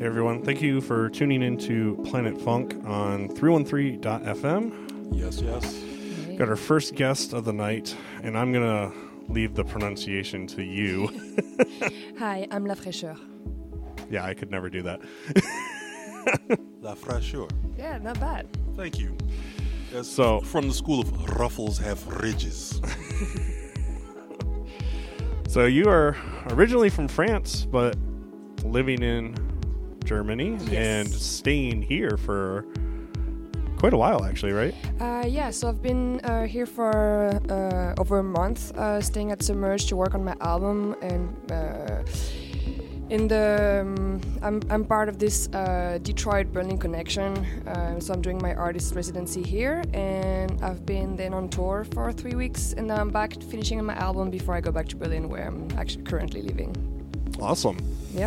Hey everyone, thank you for tuning in to Planet Funk on 313.fm. Yes. Got our first guest of the night, and I'm going to leave the pronunciation to you. Hi, I'm La Fraîcheur. Yeah, I could never do that. La Fraîcheur. Yeah, not bad. Thank you. So, from the school of ruffles have ridges. So you are originally from France, but living in Germany and staying here for quite a while, actually, right? Yeah, so I've been here for over a month, staying at Submerge to work on my album, and I'm part of this Detroit-Berlin connection, so I'm doing my artist residency here, and I've been then on tour for 3 weeks, and now I'm back finishing my album before I go back to Berlin, where I'm actually currently living. Awesome. Yeah.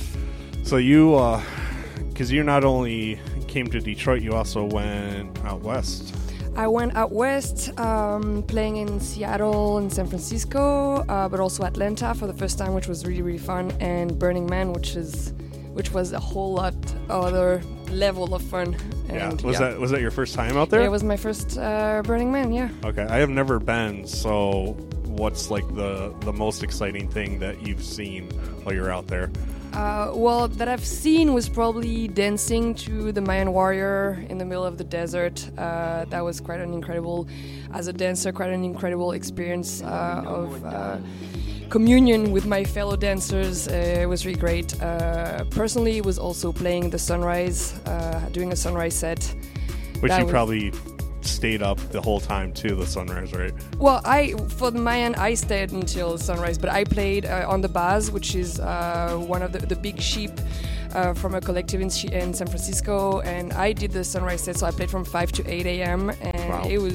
So you, because you not only came to Detroit, you also went out west. I went out west, playing in Seattle and San Francisco, but also Atlanta for the first time, which was really, really fun, and Burning Man, which was a whole lot other level of fun. And Was that your first time out there? Yeah, it was my first Burning Man. Yeah. Okay, I have never been. So, what's like the most exciting thing that you've seen while you're out there? Well, that I've seen was probably dancing to the Mayan Warrior in the middle of the desert. That was quite an incredible, as a dancer, quite an incredible experience of communion with my fellow dancers. It was really great. Personally, it was also playing the sunrise, doing a sunrise set. Which you probably stayed up the whole time to the sunrise, right? Well, for the Mayan, I stayed until sunrise, but I played on the Baz, which is one of the big sheep from a collective in San Francisco, and I did the sunrise set, so I played from 5 to 8 a.m., and wow.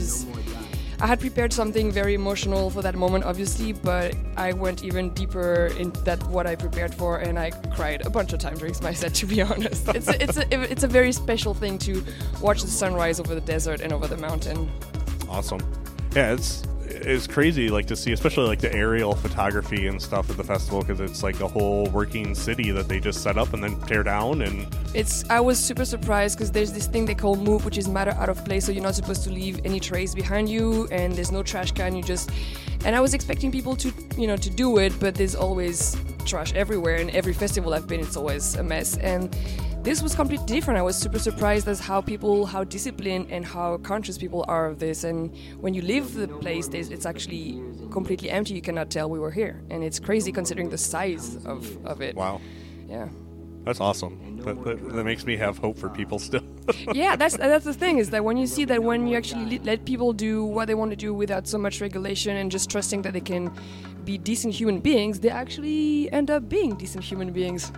I had prepared something very emotional for that moment, obviously, but I went even deeper in that what I prepared for, and I cried a bunch of times during my set, to be honest. It's a very special thing to watch the sunrise over the desert and over the mountain. Awesome. Yeah, it's crazy, like, to see, especially like the aerial photography and stuff at the festival, because it's like a whole working city that they just set up and then tear down. And I was super surprised because there's this thing they call MOOP, which is matter out of place, so you're not supposed to leave any trace behind you, and there's no trash can. And I was expecting people to do it, but there's always trash everywhere, and every festival I've been, it's always a mess. And this was completely different. I was super surprised as how disciplined and how conscious people are of this. And when you leave the place, it's actually completely empty. You cannot tell we were here. And it's crazy considering the size of it. Wow. Yeah. That's awesome. That makes me have hope for people still. Yeah, that's the thing, is that when you see that when you actually let people do what they want to do without so much regulation and just trusting that they can be decent human beings, they actually end up being decent human beings.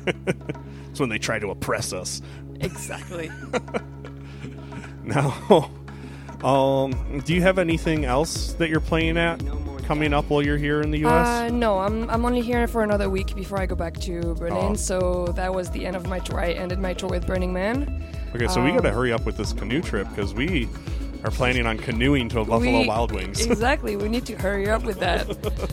It's when they try to oppress us. Exactly. Now, do you have anything else that you're playing at coming up while you're here in the U.S.? No, I'm only here for another week before I go back to Berlin. So that was the end of my tour. I ended my tour with Burning Man. Okay, so we got to hurry up with this canoe trip because we are planning on canoeing to a Buffalo Wild Wings. Exactly. We need to hurry up with that.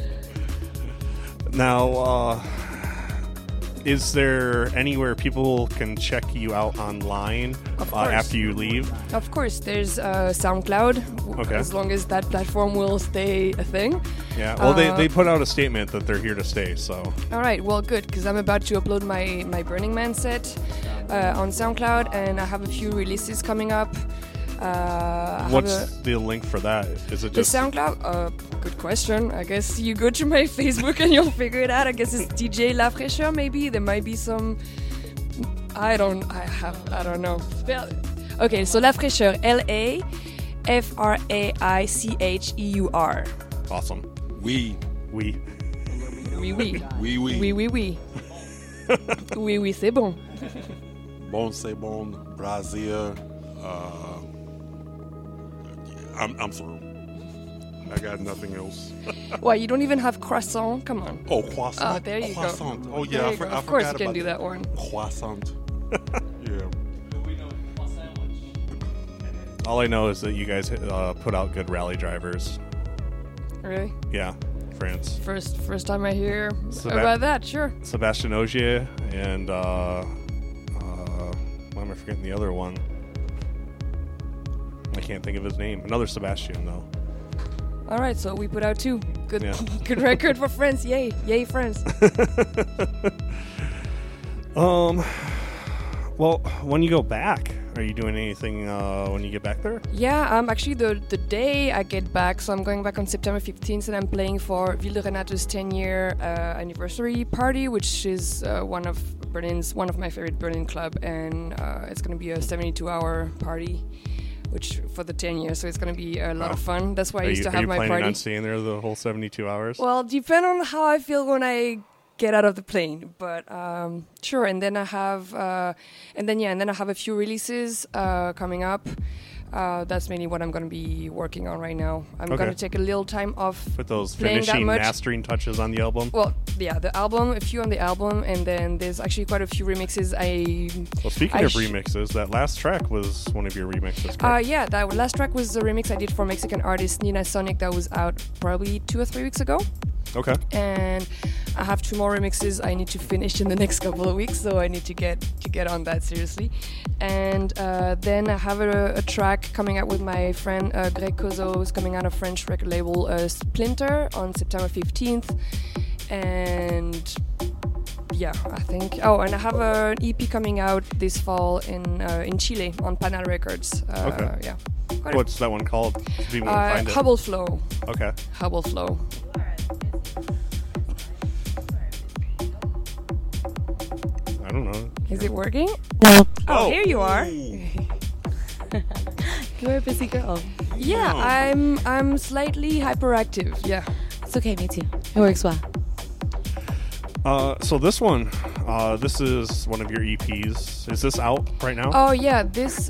Now, is there anywhere people can check you out online after you leave? Of course. There's SoundCloud, okay, as long as that platform will stay a thing. Yeah, well, they put out a statement that they're here to stay, so. All right, well, good, because I'm about to upload my Burning Man set on SoundCloud, and I have a few releases coming up. What's the link for that? Is it just the SoundCloud? Good question. I guess you go to my Facebook and you'll figure it out. I guess it's DJ La Fraîcheur. Maybe there might be some. I don't know. Okay, so La Fraîcheur, LAFRAICHEUR. Awesome. Oui. Oui, c'est bon. Bon, c'est bon. Brazil. I'm through. I got nothing else. Why, you don't even have croissant? Come on. Oh, croissant. Oh, there you croissant. go. Oh, yeah. I of course you can do that one. Croissant. Yeah. All I know is that you guys put out good rally drivers. Really? Yeah, France. First time I hear about that, sure. Sébastien Ogier and am I forgetting the other one? I can't think of his name. Another Sebastian, though. All right, so we put out 2. Good, Yeah. good record for France. Yay, France. Well, when you go back, are you doing anything when you get back there? Yeah, actually the day I get back, so I'm going back on September 15th, and I'm playing for Wilde Renato's 10-year anniversary party, which is one of my favorite Berlin club, and it's going to be a 72-hour party, which for the 10 years, so it's going to be a lot of fun. That's why I used to have my Are you party. planning on staying there the whole 72 hours? Well, depend on how I feel when I get out of the plane, but sure. And then I have, and then I have a few releases coming up. That's mainly what I'm going to be working on right now. I'm going to take a little time off. Put those playing that finishing much. mastering touches on the album. Well, yeah, the album, a few on the album, and then there's actually quite a few remixes. Well, speaking of remixes, that last track was one of your remixes, correct? Yeah, that last track was the remix I did for Mexican artist Nina Sonic that was out probably 2 or 3 weeks ago. Okay. And I have 2 more remixes I need to finish in the next couple of weeks, so I need to get on that seriously. And then I have a track coming out with my friend Greg Kozo, who's coming out of French record label Splinter on September 15th. And yeah, I think. Oh, and I have an EP coming out this fall in Chile on Panal Records. Okay. Yeah. What's that one called? If you want to find it. Hubble Flow. Okay. Hubble Flow. I don't know. Is it working? No. Oh, here you are. You're a busy girl. Yeah, I'm slightly hyperactive. Yeah. It's okay, me too. It works well. So this one, this is one of your EPs. Is this out right now? Oh yeah, this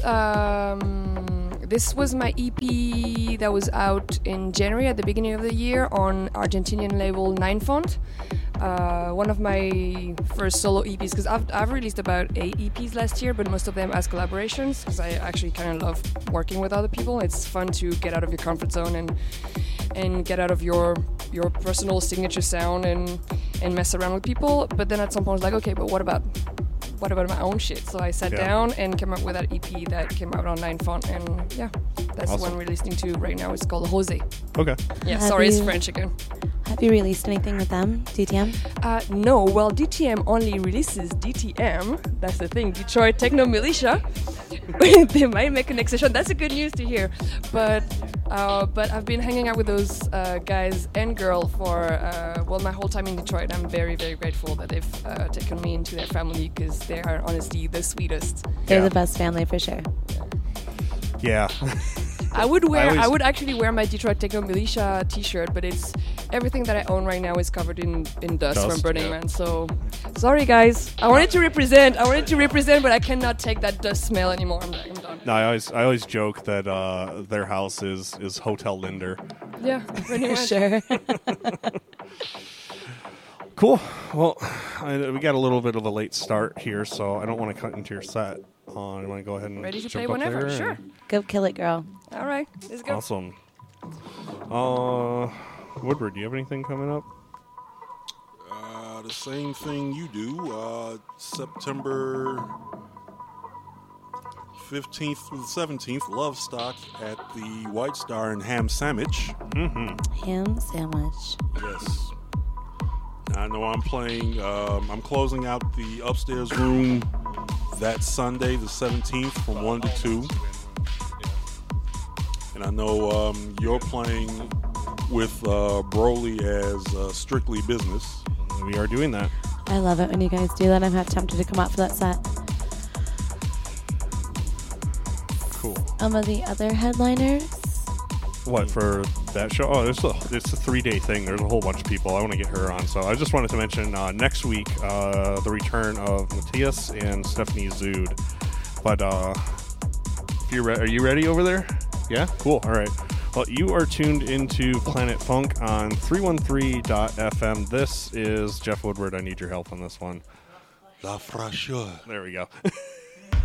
was my EP that was out in January at the beginning of the year on Argentinian label Nine Font. One of my first solo EPs, because I've released about 8 EPs last year, but most of them as collaborations, because I actually kind of love working with other people. It's fun to get out of your comfort zone and get out of your personal signature sound and mess around with people. But then at some point I was like, okay, but what about my own shit? So I sat down and came up with that EP that came out on Nine Font, and yeah, that's the one we're listening to right now. It's called Jose. Okay. Yeah, sorry, it's French again. Have you released anything with them, DTM? No, well, DTM only releases DTM. That's the thing, Detroit Techno Militia. They might make an exception. That's a good news to hear. But I've been hanging out with those guys and girl for my whole time in Detroit. I'm very, very grateful that they've taken me into their family, because they are honestly the sweetest. They're the best family for sure. Yeah. I would actually wear my Detroit Techno Militia t-shirt, but it's everything that I own right now is covered in dust from Burning Man. So sorry guys. I wanted to represent, but I cannot take that dust smell anymore. I'm done. No, I always joke that their house is Hotel Linder. Yeah, pretty much. Sure. Cool. Well, we got a little bit of a late start here, so I don't want to cut into your set. You want to go ahead and Ready to jump play up whenever? there? Sure. Go kill it, girl. All right, let's go. Awesome. Woodward, do you have anything coming up? The same thing you do. September 15th through the 17th, Lovestock at the White Star in Ham Sandwich. Mm-hmm. Ham sandwich. Yes. I know I'm playing. I'm closing out the upstairs room that Sunday, the 17th, from 1 to 2. And I know you're playing with Broly as Strictly Business. We are doing that. I love it when you guys do that. I'm half tempted to come out for that set. Cool. Of the other headliners? What, for that show? Oh, it's a 3-day thing. There's a whole bunch of people. I want to get her on. So I just wanted to mention next week, the return of Matthias and Stephanie Zood. But if are you ready over there? Yeah? Cool. All right. Well, you are tuned into Planet Funk on 313.fm. This is Jeff Woodward. I need your help on this one. La Fraîcheur. There we go.